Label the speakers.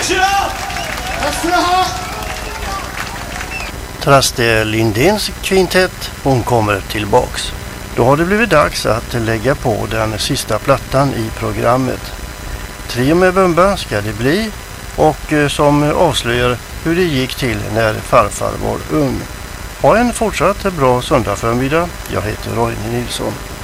Speaker 1: Traste Lindéns kvintett, hon kommer tillbaks. Då har det blivit dags att lägga på den sista plattan i programmet. Trio med Bumba ska det bli, och som avslöjar hur det gick till när farfar var ung. Ha en fortsatt bra söndag förmiddag. Jag heter Roine Nilsson.